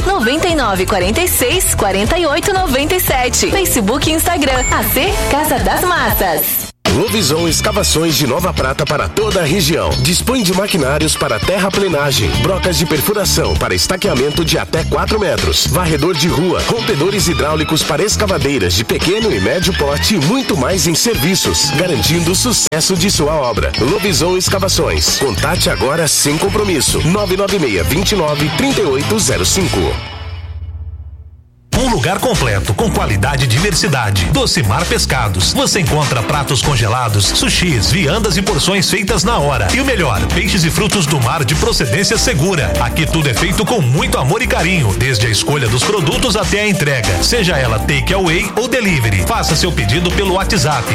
99946-4897. Facebook e Instagram, AC Casa das Massas. Lovisão Escavações de Nova Prata para toda a região. Dispõe de maquinários para terraplenagem, brocas de perfuração para estaqueamento de até 4 metros, varredor de rua, rompedores hidráulicos para escavadeiras de pequeno e médio porte e muito mais em serviços, garantindo o sucesso de sua obra. Lovisão Escavações. Contate agora sem compromisso. 996-29-3805. Um lugar completo, com qualidade e diversidade. Docimar Pescados. Você encontra pratos congelados, sushis, viandas e porções feitas na hora. E o melhor, peixes e frutos do mar de procedência segura. Aqui tudo é feito com muito amor e carinho, desde a escolha dos produtos até a entrega. Seja ela take away ou delivery. Faça seu pedido pelo WhatsApp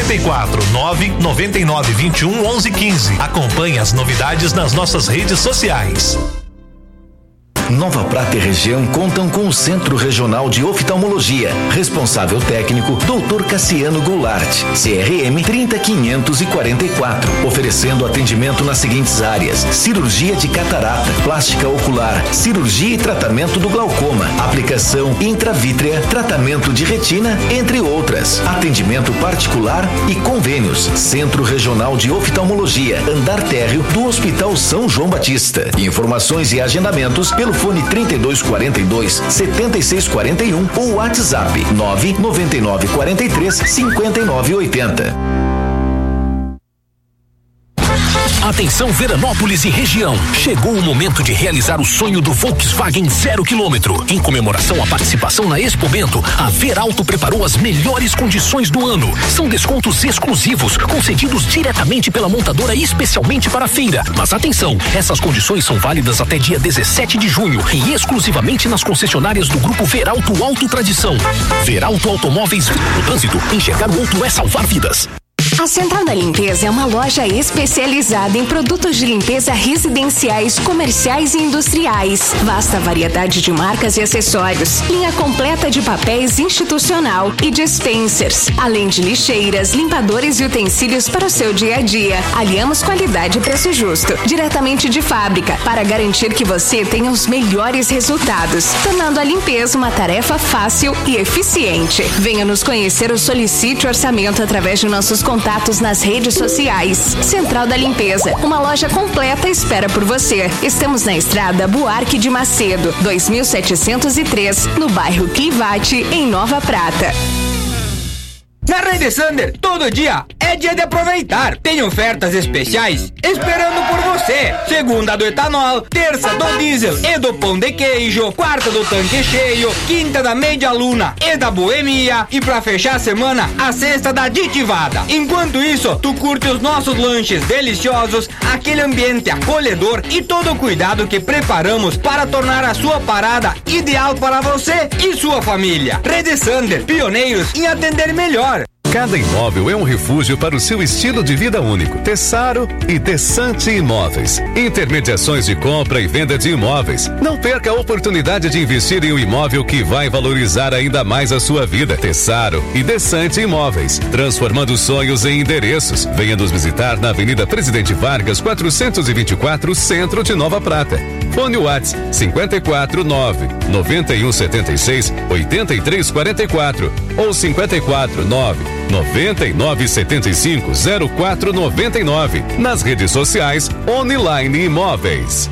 54-999-21-1115. Acompanhe as novidades nas nossas redes sociais. Nova Prata e região contam com o Centro Regional de Oftalmologia. Responsável técnico, Dr. Cassiano Goulart, CRM 30544. Oferecendo atendimento nas seguintes áreas: cirurgia de catarata, plástica ocular, cirurgia e tratamento do glaucoma, aplicação intravítrea, tratamento de retina, entre outras. Atendimento particular e convênios. Centro Regional de Oftalmologia, andar térreo do Hospital São João Batista. Informações e agendamentos pelo fone 3242-7641 ou WhatsApp 99943-5980. Atenção Veranópolis e região. Chegou o momento de realizar o sonho do Volkswagen 0 km. Em comemoração à participação na Expomento, a Veralto preparou as melhores condições do ano. São descontos exclusivos, concedidos diretamente pela montadora especialmente para a feira. Mas atenção, essas condições são válidas até dia 17 de junho e exclusivamente nas concessionárias do Grupo Veralto Auto Tradição. Veralto Automóveis no Trânsito. Enxergar o outro é salvar vidas. A Central da Limpeza é uma loja especializada em produtos de limpeza residenciais, comerciais e industriais. Vasta variedade de marcas e acessórios. Linha completa de papéis institucional e dispensers. Além de lixeiras, limpadores e utensílios para o seu dia a dia. Aliamos qualidade e preço justo. Diretamente de fábrica, para garantir que você tenha os melhores resultados. Tornando a limpeza uma tarefa fácil e eficiente. Venha nos conhecer ou solicite orçamento através de nossos contatos nas redes sociais. Central da Limpeza, uma loja completa espera por você. Estamos na estrada Buarque de Macedo, 2703, no bairro Clivate, em Nova Prata. Na Rede Sander, todo dia é dia de aproveitar. Tem ofertas especiais esperando por você. Segunda do etanol, terça do diesel e do pão de queijo, quarta do tanque cheio, quinta da meia luna e da boemia e pra fechar a semana, a sexta da aditivada. Enquanto isso, tu curte os nossos lanches deliciosos, aquele ambiente acolhedor e todo o cuidado que preparamos para tornar a sua parada ideal para você e sua família. Rede Sander, pioneiros em atender melhor. Cada imóvel é um refúgio para o seu estilo de vida único. Tessaro e Desante Imóveis. Intermediações de compra e venda de imóveis. Não perca a oportunidade de investir em um imóvel que vai valorizar ainda mais a sua vida. Tessaro e Desante Imóveis. Transformando sonhos em endereços. Venha nos visitar na Avenida Presidente Vargas, 424, Centro de Nova Prata. Fone WhatsApp 549-9176-8344 ou 549-9975-0499. Nas redes sociais, Online Imóveis.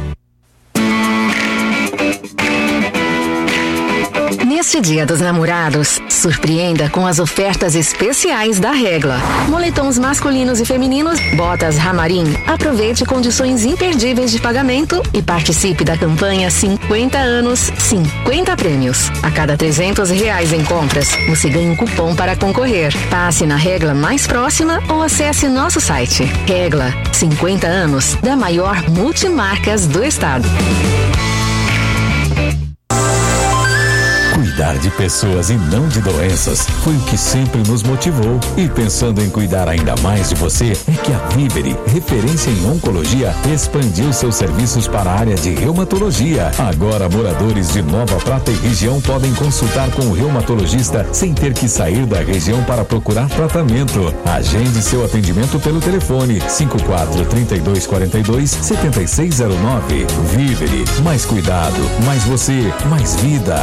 Neste Dia dos Namorados, surpreenda com as ofertas especiais da Regla. Moletons masculinos e femininos, botas Ramarim. Aproveite condições imperdíveis de pagamento e participe da campanha 50 anos, 50 prêmios. A cada R$300 em compras, você ganha um cupom para concorrer. Passe na Regla mais próxima ou acesse nosso site. Regla, 50 anos da maior multimarcas do estado. Cuidar de pessoas e não de doenças foi o que sempre nos motivou. E pensando em cuidar ainda mais de você, é que a Vivere, referência em oncologia, expandiu seus serviços para a área de reumatologia. Agora, moradores de Nova Prata e região podem consultar com o reumatologista sem ter que sair da região para procurar tratamento. Agende seu atendimento pelo telefone 54-3242-7609. Vivere, mais cuidado, mais você, mais vida.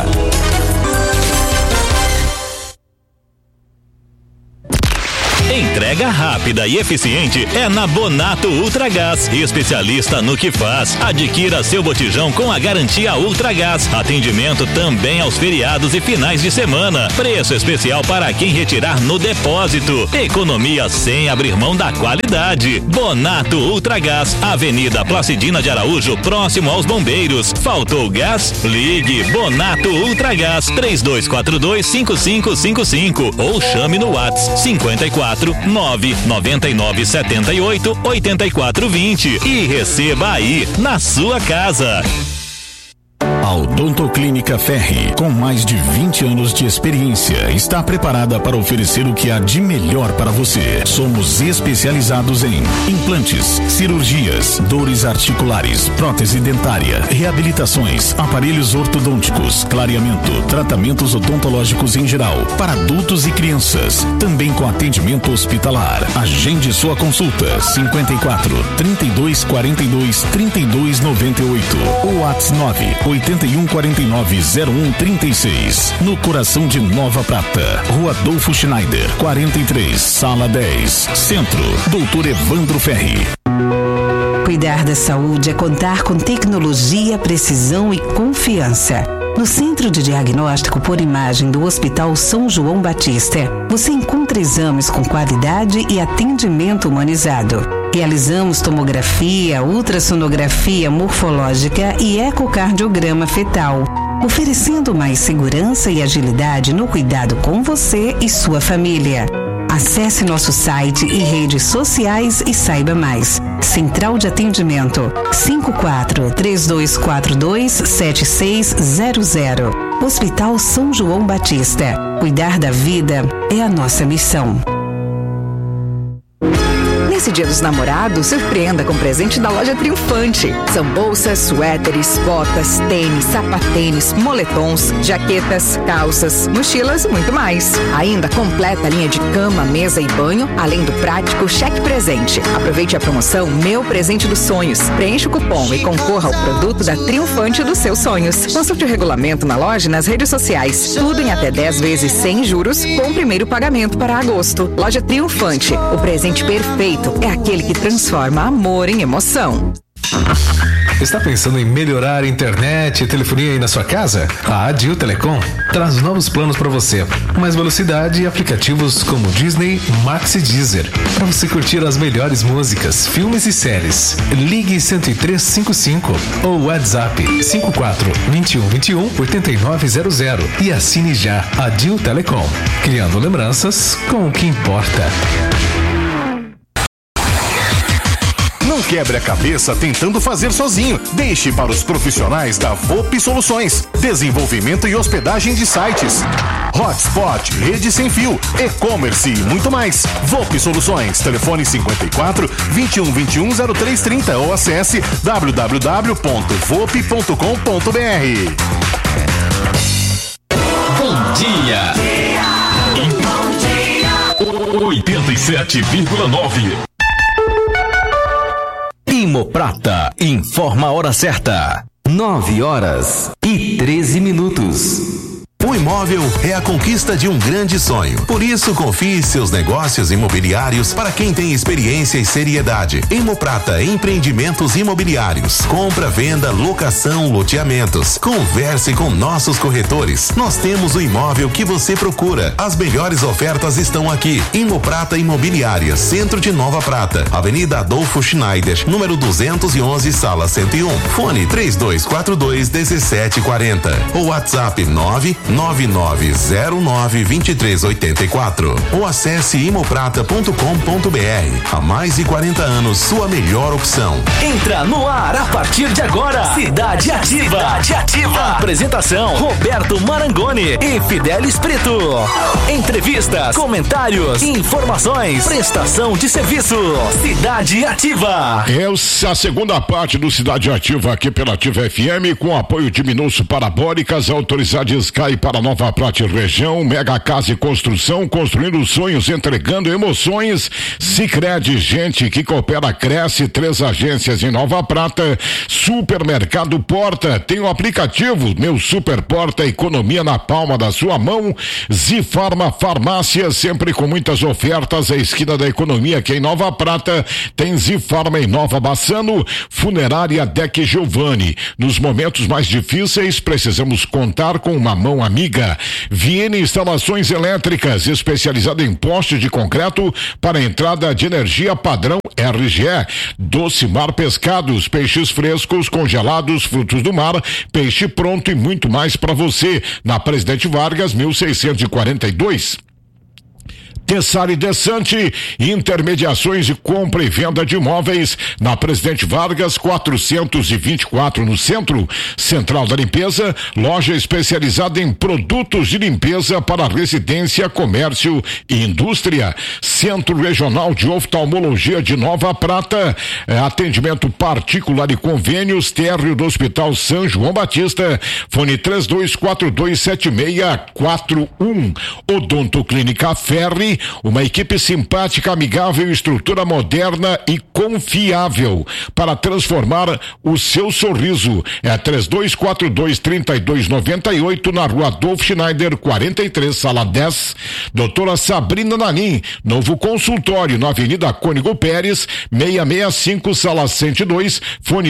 Entrega rápida e eficiente é na Bonato Ultragás, especialista no que faz. Adquira seu botijão com a garantia Ultragás. Atendimento também aos feriados e finais de semana. Preço especial para quem retirar no depósito. Economia sem abrir mão da qualidade. Bonato Ultragás, Avenida Placidina de Araújo, próximo aos Bombeiros. Faltou gás? Ligue Bonato Ultragás 3242-5555 ou chame no WhatsApp 54 99978-8420 e receba aí na sua casa. A Odontoclínica Ferri, com mais de 20 anos de experiência, está preparada para oferecer o que há de melhor para você. Somos especializados em implantes, cirurgias, dores articulares, prótese dentária, reabilitações, aparelhos ortodônticos, clareamento, tratamentos odontológicos em geral, para adultos e crianças, também com atendimento hospitalar. Agende sua consulta 54-3242-3298 ou WhatsApp 8149-0136, no coração de Nova Prata, Rua Adolfo Schneider, 43, Sala 10, Centro, Doutor Evandro Ferri. Cuidar da saúde é contar com tecnologia, precisão e confiança. No Centro de Diagnóstico por Imagem do Hospital São João Batista, você encontra exames com qualidade e atendimento humanizado. Realizamos tomografia, ultrassonografia morfológica e ecocardiograma fetal, oferecendo mais segurança e agilidade no cuidado com você e sua família. Acesse nosso site e redes sociais e saiba mais. Central de Atendimento 54-3242-7600. Hospital São João Batista. Cuidar da vida é a nossa missão. Nesse Dia dos Namorados, surpreenda com presente da loja Triunfante. São bolsas, suéteres, botas, tênis, sapatênis, moletons, jaquetas, calças, mochilas e muito mais. Ainda completa a linha de cama, mesa e banho, além do prático cheque presente. Aproveite a promoção Meu Presente dos Sonhos. Preencha o cupom e concorra ao produto da Triunfante dos seus sonhos. Consulte o regulamento na loja e nas redes sociais. Tudo em até 10 vezes sem juros, com o primeiro pagamento para agosto. Loja Triunfante, o presente perfeito é aquele que transforma amor em emoção. Está pensando em melhorar a internet e telefonia aí na sua casa? A Adil Telecom traz novos planos para você. Mais velocidade e aplicativos como Disney, Max e Deezer, para você curtir as melhores músicas, filmes e séries. Ligue 10355 ou WhatsApp 54-2121-8900 e assine já Adil Telecom, criando lembranças com o que importa. Não quebre a cabeça tentando fazer sozinho. Deixe para os profissionais da VoP Soluções. Desenvolvimento e hospedagem de sites, hotspot, rede sem fio, e-commerce e muito mais. VoP Soluções. Telefone 54-2121-0330 ou acesse www.vop.com.br. Bom dia. 87,9. Imoprata informa a hora certa. 9h13. O imóvel é a conquista de um grande sonho. Por isso, confie seus negócios imobiliários para quem tem experiência e seriedade. Imoprata Empreendimentos Imobiliários. Compra, venda, locação, loteamentos. Converse com nossos corretores. Nós temos o imóvel que você procura. As melhores ofertas estão aqui. Imoprata Imobiliária, Centro de Nova Prata, Avenida Adolfo Schneider, número 211, Sala 101. Fone 3242-1740. Ou WhatsApp 9909-2384 ou acesse imoprata.com.br. Há mais de 40 anos, sua melhor opção. Entra no ar a partir de agora. Cidade Ativa. Cidade Ativa. Apresentação: Roberto Marangoni e Fidelis Preto. Entrevistas, comentários, informações, prestação de serviço. Cidade Ativa. Essa é a segunda parte do Cidade Ativa aqui pela Ativa FM, com apoio de Minusso Parabólicas, autorizada Sky para Nova Prata e região, Mega Casa e Construção, construindo sonhos, entregando emoções. Sicredi, gente que coopera, cresce. 3 agências em Nova Prata. Supermercado Porta, tem o aplicativo Meu Super Porta, economia na palma da sua mão. Zifarma Farmácia, sempre com muitas ofertas, a esquina da economia aqui em Nova Prata. Tem Zifarma em Nova Bassano. Funerária Deck Giovanni, nos momentos mais difíceis precisamos contar com uma mão amiga. Viene Instalações Elétricas, especializada em postes de concreto para entrada de energia padrão RGE. Docimar Pescados, peixes frescos, congelados, frutos do mar, peixe pronto e muito mais para você, na Presidente Vargas 1642. Tessari Desante, intermediações de compra e venda de imóveis, na Presidente Vargas 424, no centro. Central da Limpeza, loja especializada em produtos de limpeza para residência, comércio e indústria. Centro Regional de Oftalmologia de Nova Prata, atendimento particular e convênios, térreo do Hospital São João Batista, fone 32427641. Odonto Clínica Ferri, uma equipe simpática, amigável, estrutura moderna e confiável para transformar o seu sorriso. É 3242-3298 na Rua Adolfo Schneider 43, sala 10. Doutora Sabrina Nanin, novo consultório na Avenida Cônigo Pérez 665, sala 102, fone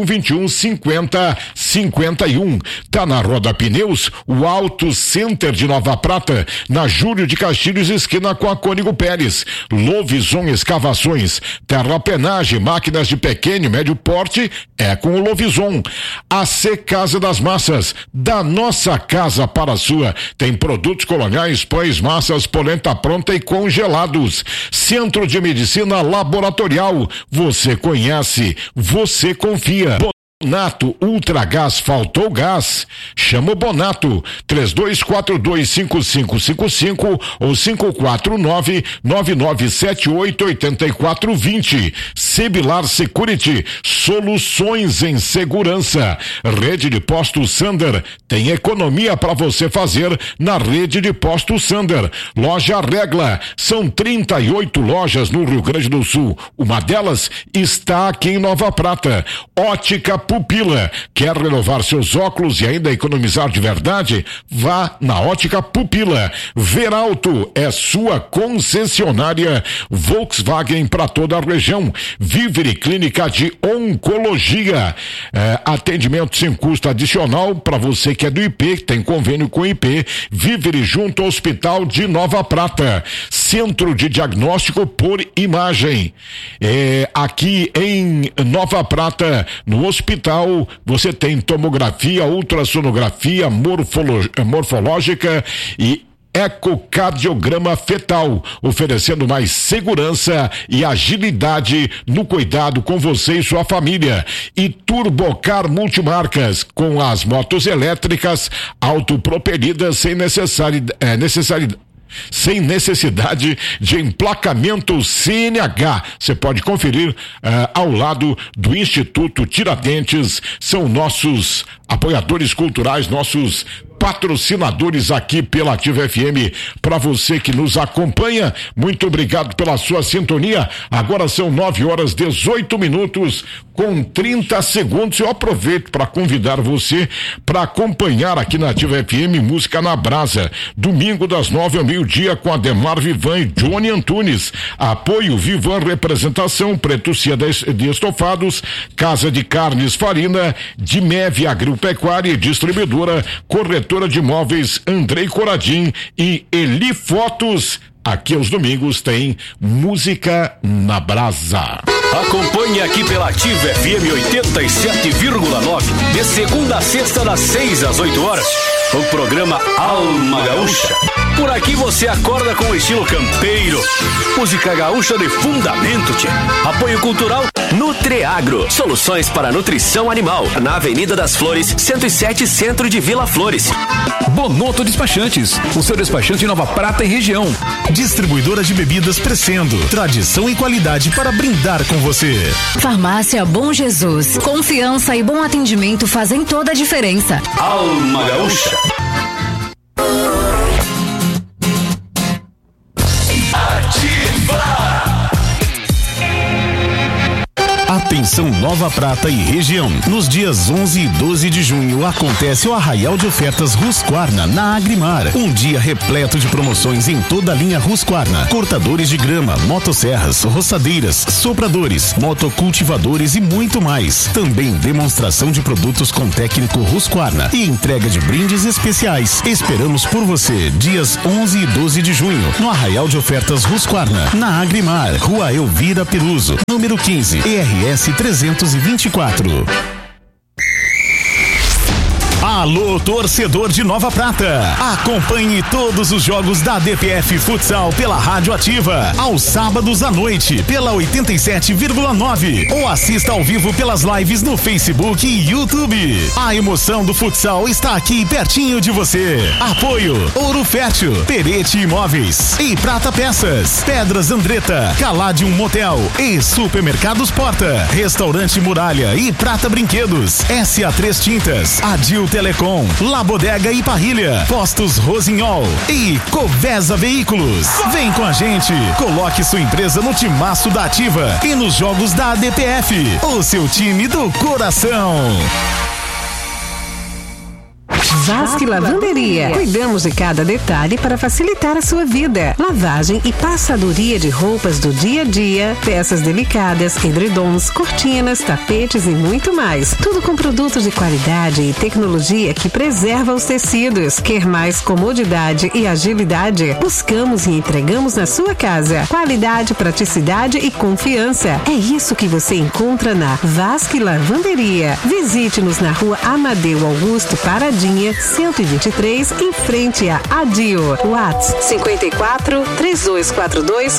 2121-5051. Tá na Roda Pneus, o Auto Center de Nova Prata, na Júlio de Castilhos, esquina com a Cônigo Pérez. Lovison Escavações, terraplenagem, máquinas de pequeno e médio porte, é com o Lovison. AC Casa das Massas, da nossa casa para a sua, tem produtos coloniais, pães, massas, polenta pronta e congelados. Centro de Medicina Laboratorial, você conhece, você confia. Bonato Ultragás, faltou gás? Chama o Bonato, 3242-5555 ou 549-9978-8420. Sebilar Security, soluções em segurança. Rede de Postos Sander, tem economia para você fazer na rede de Postos Sander. Loja Regla, são 38 lojas no Rio Grande do Sul. Uma delas está aqui em Nova Prata. Ótica Pupila, quer renovar seus óculos e ainda economizar de verdade? Vá na Ótica Pupila. Veralto é sua concessionária Volkswagen para toda a região. Vivere Clínica de Oncologia, atendimento sem custo adicional para você que é do IP, que tem convênio com o IP. Vivere junto ao Hospital de Nova Prata. Centro de Diagnóstico por Imagem, aqui em Nova Prata, no hospital você tem tomografia, ultrassonografia morfológica e ecocardiograma fetal, oferecendo mais segurança e agilidade no cuidado com você e sua família. E Turbocar Multimarcas, com as motos elétricas autopropelidas sem necessidade de emplacamento CNH. Você pode conferir ao lado do Instituto Tiradentes. São nossos apoiadores culturais, nossos patrocinadores aqui pela Ativa FM. Para você que nos acompanha, muito obrigado pela sua sintonia. Agora são 9h18 com 30 segundos. Eu aproveito para convidar você para acompanhar aqui na Ativa FM Música na Brasa, domingo das 9 ao meio-dia, com Ademar Vivan e Johnny Antunes. Apoio Vivan Representação, Preto Cia de Estofados, Casa de Carnes Farina, de Meve Agropecuária e Distribuidora, Corretor corretora de imóveis Andrei Coradim e Eli Fotos. Aqui aos domingos tem Música na Brasa. Acompanhe aqui pela Ativa FM 87,9, de segunda a sexta, das 6 às 8 horas, o programa Alma Gaúcha. Por aqui você acorda com o estilo campeiro. Música gaúcha de fundamento, tchê. Apoio cultural Nutreagro. Soluções para nutrição animal. Na Avenida das Flores, 107, centro de Vila Flores. Bonoto Despachantes, o seu despachante Nova Prata e região. Distribuidora de bebidas Crescendo. Tradição e qualidade para brindar com você. Farmácia Bom Jesus. Confiança e bom atendimento fazem toda a diferença. Alma Gaúcha. Atenção Nova Prata e região. Nos dias 11 e 12 de junho acontece o Arraial de Ofertas Husqvarna na Agrimar. Um dia repleto de promoções em toda a linha Husqvarna. Cortadores de grama, motosserras, roçadeiras, sopradores, motocultivadores e muito mais. Também demonstração de produtos com técnico Husqvarna e entrega de brindes especiais. Esperamos por você dias 11 e 12 de junho no Arraial de Ofertas Husqvarna na Agrimar, Rua Elvira Peruso, número 15, ERS 324. Alô, torcedor de Nova Prata. Acompanhe todos os jogos da DPF Futsal pela Rádio Ativa, aos sábados à noite, pela 87,9. Ou assista ao vivo pelas lives no Facebook e YouTube. A emoção do futsal está aqui pertinho de você. Apoio Ouro Fértil, Perete Imóveis e Prata Peças, Pedras Andretta, Caladium Motel e Supermercados Porta, Restaurante Muralha e Prata Brinquedos, SA3 Tintas, Adil Telecom, La Bodega e Parrilha, Postos Rosinhol e Covesa Veículos. Vem com a gente, coloque sua empresa no timaço da Ativa e nos jogos da ADPF, o seu time do coração. Vasque Lavanderia. Cuidamos de cada detalhe para facilitar a sua vida. Lavagem e passadoria de roupas do dia a dia, peças delicadas, edredons, cortinas, tapetes e muito mais. Tudo com produtos de qualidade e tecnologia que preserva os tecidos. Quer mais comodidade e agilidade? Buscamos e entregamos na sua casa. Qualidade, praticidade e confiança. É isso que você encontra na Vasque Lavanderia. Visite-nos na Rua Amadeu Augusto Paradinha, 123, em frente a Adio. WhatsApp 54 3242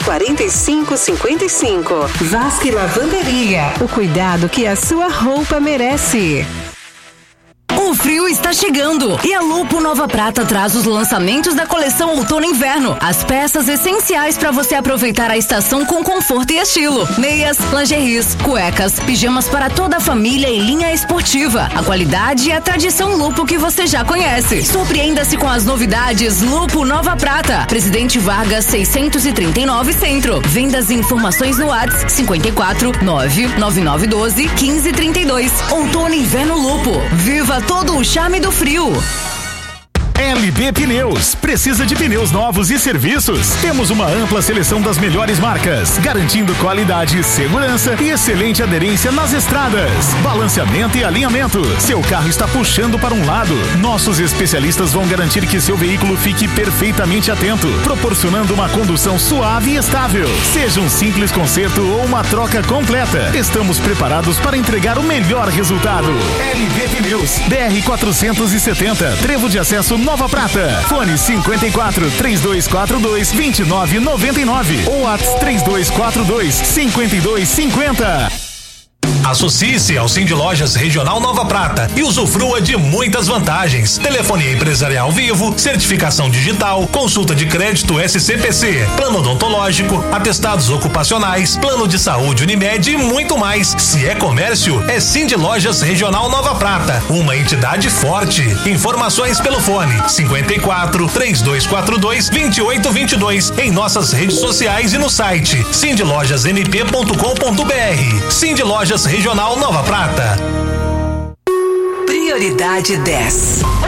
4555. Vasque Lavanderia. O cuidado que a sua roupa merece. O frio está chegando e a Lupo Nova Prata traz os lançamentos da coleção Outono e Inverno. As peças essenciais para você aproveitar a estação com conforto e estilo. Meias, lingeries, cuecas, pijamas para toda a família e linha esportiva. A qualidade e a tradição Lupo que você já conhece. Surpreenda-se com as novidades Lupo Nova Prata. Presidente Vargas 639 Centro. Vendas e informações no WhatsApp 54 99912 1532. Outono e Inverno Lupo. Viva todo o charme do frio. LB Pneus. Precisa de pneus novos e serviços? Temos uma ampla seleção das melhores marcas, garantindo qualidade, segurança e excelente aderência nas estradas. Balanceamento e alinhamento. Seu carro está puxando para um lado. Nossos especialistas vão garantir que seu veículo fique perfeitamente atento, proporcionando uma condução suave e estável. Seja um simples conserto ou uma troca completa, estamos preparados para entregar o melhor resultado. LB Pneus, BR 470, Trevo de Acesso Nova Prata. Fone 54 3242 2999 ou WhatsApp 3242 5250. Associe-se ao Cindy Lojas Regional Nova Prata e usufrua de muitas vantagens. Telefonia empresarial vivo, certificação digital, consulta de crédito SCPC, plano odontológico, atestados ocupacionais, plano de saúde Unimed e muito mais. Se é comércio, é Cindy Lojas Regional Nova Prata, uma entidade forte. Informações pelo fone 54 3242 2822 em nossas redes sociais e no site cindylojasmp.com.br. Cindy Lojas Regional Nova Prata. Prioridade 10.